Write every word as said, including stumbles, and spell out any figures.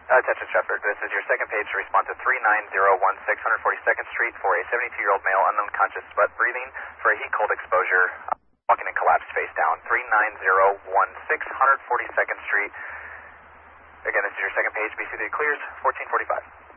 Uh, attention, Shepherd. This is your second page to respond to three nine zero one six, one forty-second Street for a seventy-two-year-old male, unknown conscious, but breathing for a heat-cold exposure, uh, walking in collapsed face down. three nine zero one six, one forty-second Street. Again, this is your second page. B C D clears, fourteen forty-five.